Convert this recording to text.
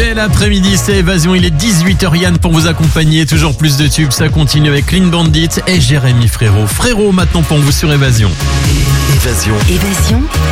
Bel après-midi, c'est Évasion, il est 18h. Yann pour vous accompagner, toujours plus de tubes, ça continue avec Clean Bandit et Jérémy Frérot. Frérot maintenant pour vous sur Évasion. Évasion.